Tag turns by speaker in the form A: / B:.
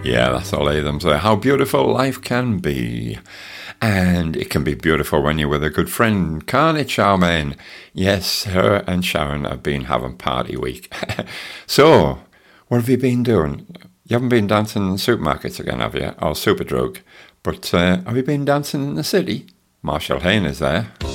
A: Yeah, that's all Latham say. How beautiful life can be. And it can be beautiful when you're with a good friend, can't it, Charmaine? Yes, her and Sharon have been having party week. So, what have you been doing? You haven't been dancing in supermarkets again, have you? Or Superdrug. But have you been dancing in the city? Marshall Hayne is there.